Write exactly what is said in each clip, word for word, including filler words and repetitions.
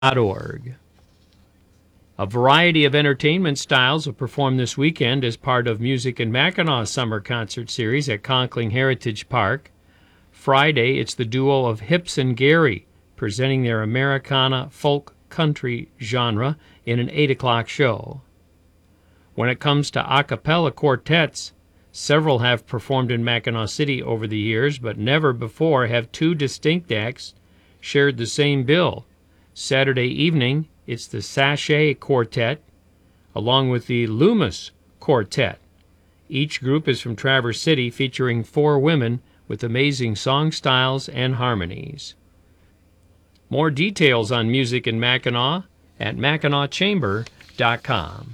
dot org. A variety of entertainment styles will perform this weekend as part of Music in Mackinac Summer Concert Series at Conkling Heritage Park. Friday, it's the duo of Hips and Gary presenting their Americana folk country genre in an eight o'clock show. When it comes to a cappella quartets, several have performed in Mackinac City over the years, but never before have two distinct acts shared the same bill. Saturday evening, it's the Sachet Quartet, along with the Loomis Quartet. Each group is from Traverse City, featuring four women with amazing song styles and harmonies. More details on Music in Mackinac at Mackinac Chamber dot com.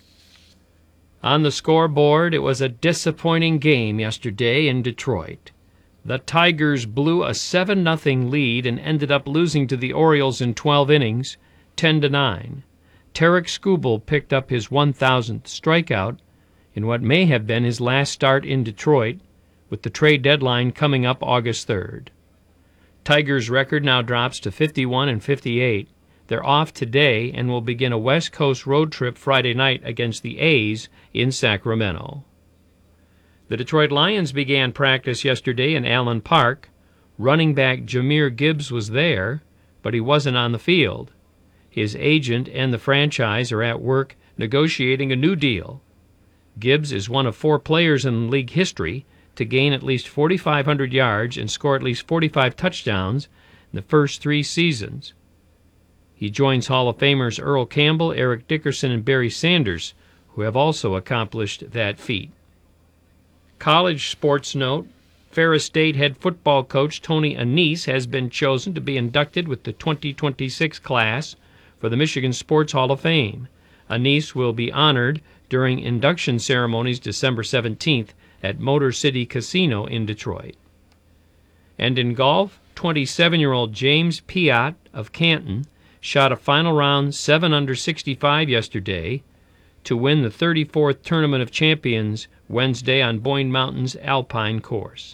On the scoreboard, it was a disappointing game yesterday in Detroit. The Tigers blew a seven nothing lead and ended up losing to the Orioles in twelve innings, ten to nine. Tarek Skubal picked up his one thousandth strikeout in what may have been his last start in Detroit, with the trade deadline coming up August third. Tigers' record now drops to fifty-one and fifty-eight. They're off today and will begin a West Coast road trip Friday night against the A's in Sacramento. The Detroit Lions began practice yesterday in Allen Park. Running back Jahmyr Gibbs was there, but he wasn't on the field. His agent and the franchise are at work negotiating a new deal. Gibbs is one of four players in league history to gain at least forty-five hundred yards and score at least forty-five touchdowns in the first three seasons. He joins Hall of Famers Earl Campbell, Eric Dickerson, and Barry Sanders, who have also accomplished that feat. College sports note, Ferris State head football coach Tony Annese has been chosen to be inducted with the twenty twenty-six class for the Michigan Sports Hall of Fame. Annese will be honored during induction ceremonies December seventeenth at Motor City Casino in Detroit. And in golf, twenty-seven-year-old James Piot of Canton shot a final round seven under sixty-five yesterday to win the thirty-fourth Tournament of Champions Wednesday on Boyne Mountain's Alpine course.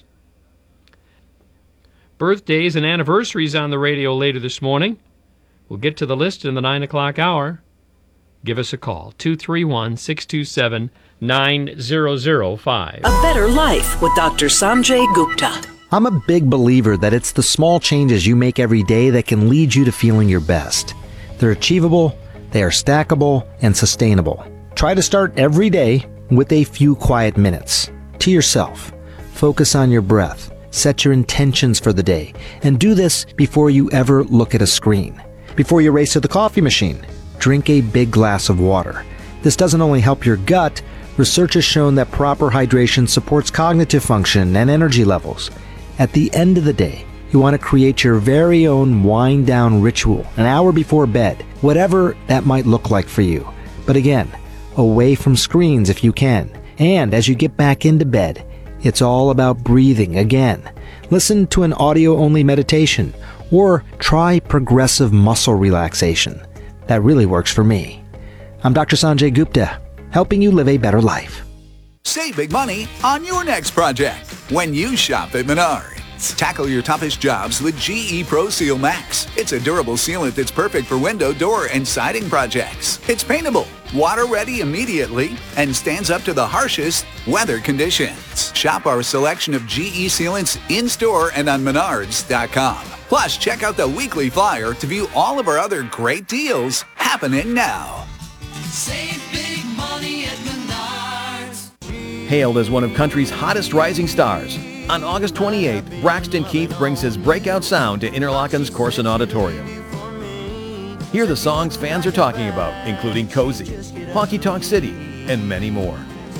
Birthdays and anniversaries on the radio later this morning. We'll get to the list in the nine o'clock hour. Give us a call, two three one, six two seven, nine zero zero five. A Better Life with Doctor Sanjay Gupta. I'm a big believer that it's the small changes you make every day that can lead you to feeling your best. They're achievable, they are stackable, and sustainable. Try to start every day with a few quiet minutes. To yourself. Focus on your breath. Set your intentions for the day. And do this before you ever look at a screen. Before you race to the coffee machine, drink a big glass of water. This doesn't only help your gut, research has shown that proper hydration supports cognitive function and energy levels. At the end of the day, you want to create your very own wind-down ritual an hour before bed, whatever that might look like for you. But again, away from screens if you can. And as you get back into bed, it's all about breathing again. Listen to an audio-only meditation or try progressive muscle relaxation. That really works for me. I'm Doctor Sanjay Gupta, helping you live a better life. Save big money on your next project when you shop at Menards. Tackle your toughest jobs with G E Pro Seal Max. It's a durable sealant that's perfect for window, door, and siding projects. It's paintable, water-ready immediately, and stands up to the harshest weather conditions. Shop our selection of G E sealants in-store and on Menards dot com. Plus, check out the weekly flyer to view all of our other great deals happening now. Save big money at Menards. Hailed as one of country's hottest rising stars, on August twenty-eighth, Braxton Keith brings his breakout sound to Interlochen's Corson Auditorium. Hear the songs fans are talking about, including Cozy, Honky Tonk City, and many more.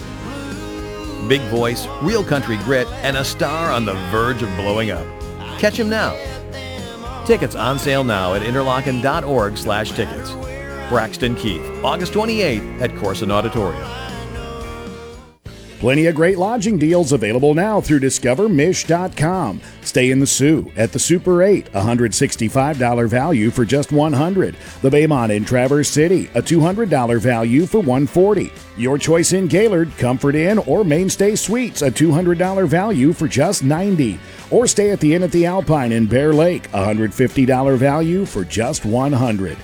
Big voice, real country grit, and a star on the verge of blowing up. Catch him now. Tickets on sale now at interlochen dot org slash tickets. Braxton Keith, August twenty-eighth at Corson Auditorium. Plenty of great lodging deals available now through discover mish dot com. Stay in the Sioux at the Super eight, a one hundred sixty-five dollars value for just one hundred dollars. The Baymont in Traverse City, a two hundred dollars value for one hundred forty dollars. Your choice in Gaylord, Comfort Inn, or Mainstay Suites, a two hundred dollars value for just ninety dollars. Or stay at the Inn at the Alpine in Bear Lake, a one hundred fifty dollars value for just one hundred dollars.